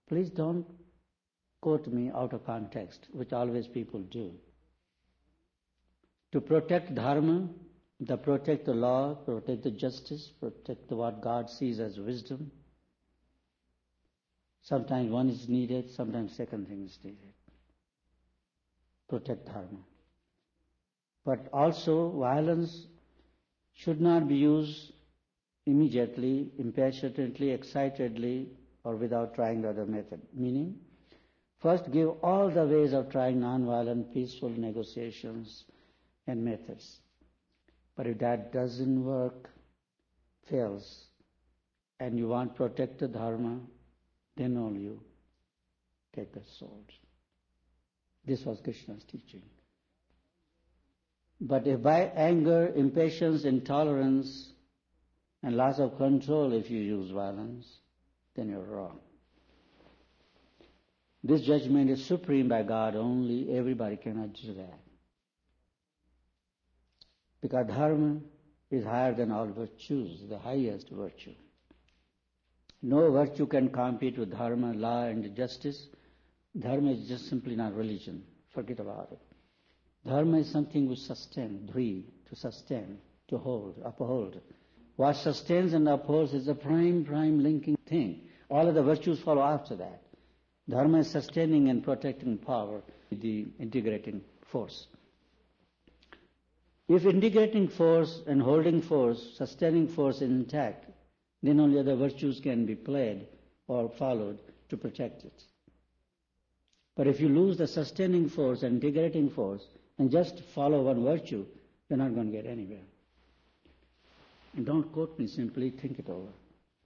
Please don't quote me out of context, which always people do. To protect dharma, to protect the law, protect the justice, protect what God sees as wisdom, sometimes one is needed, sometimes second thing is needed. Protect dharma. But also violence should not be used immediately, impatiently, excitedly, or without trying the other method. Meaning, first give all the ways of trying non-violent, peaceful negotiations and methods. But if that doesn't work, fails, and you want to protect the dharma, then only you take the sword. This was Krishna's teaching. But if by anger, impatience, intolerance, and loss of control if you use violence, then you're wrong. This judgment is supreme by God only. Everybody cannot do that. Because dharma is higher than all virtues, the highest virtue. No virtue can compete with dharma, law and justice. Dharma is just simply not religion. Forget about it. Dharma is something which sustains, dhri, to sustain, to hold, uphold. What sustains and upholds is the prime linking thing. All of the virtues follow after that. Dharma is sustaining and protecting power, the integrating force. If integrating force and holding force, sustaining force is intact, then only other virtues can be played or followed to protect it. But if you lose the sustaining force and integrating force and just follow one virtue, you're not going to get anywhere. And don't quote me, simply think it over.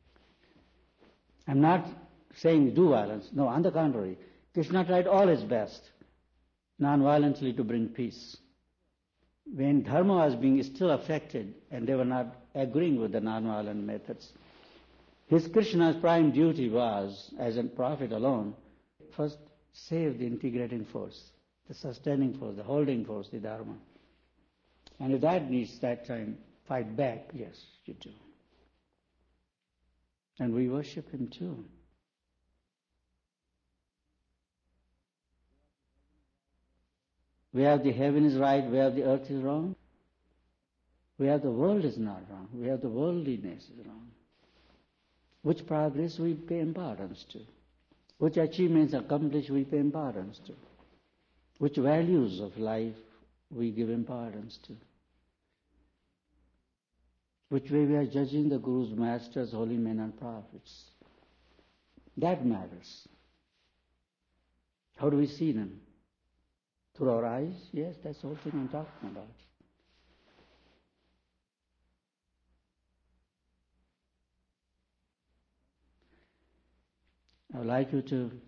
I'm not saying do violence. No, on the contrary. Krishna tried all his best, non-violently, to bring peace. When dharma was being still affected and they were not agreeing with the non-violent methods, Krishna's prime duty was, as a prophet alone, first save the integrating force, the sustaining force, the holding force, the dharma. And if that needs that time, fight back, yes, you do. And we worship him too. Where the heaven is right, where the earth is wrong, where the world is not wrong, where the worldliness is wrong. Which progress we pay importance to. Which achievements accomplished we pay importance to. Which values of life we give importance to. Which way we are judging the Gurus, Masters, holy men and prophets. That matters. How do we see them? Through our eyes? Yes, that's the whole thing I'm talking about. I would like you to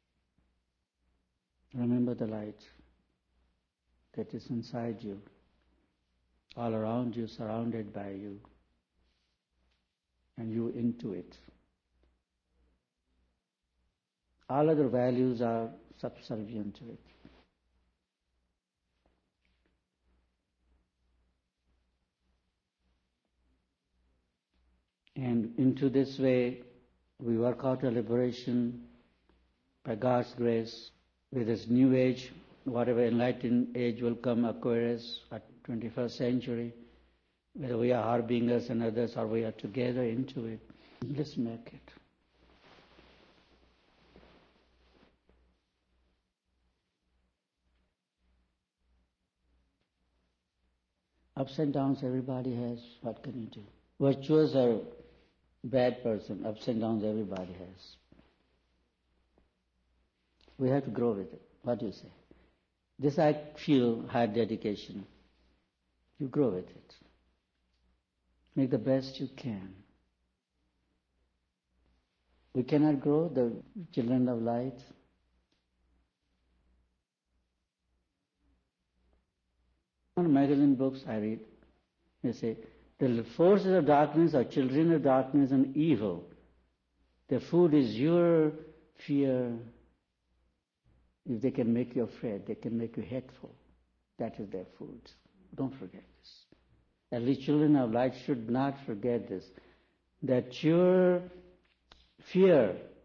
remember the light that is inside you, all around you, surrounded by you, and you into it. All other values are subservient to it. And into this way, we work out a liberation by God's grace with this new age, whatever enlightened age will come, Aquarius, at 21st century, whether we are harbingers and others or we are together into it. Let's make it. Ups and downs everybody has. What can you do? Virtuous or bad person, ups and downs everybody has. We have to grow with it. What do you say? This I feel high dedication. You grow with it. Make the best you can. We cannot grow, the children of light. On magazine books I read, they say, the forces of darkness are children of darkness and evil. Their food is your fear. If they can make you afraid, they can make you hateful. That is their food. Don't forget this. At least children of light should not forget this. That your fear